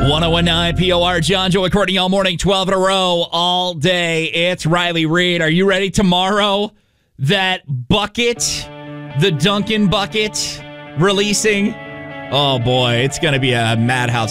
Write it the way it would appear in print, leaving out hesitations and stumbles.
1019 POR, John, Joe, Courtney, all morning, 12 in a row, all day. It's Riley Reed. Are you ready tomorrow? That bucket, the Dunkin' bucket, releasing. Oh, boy, it's going to be a madhouse.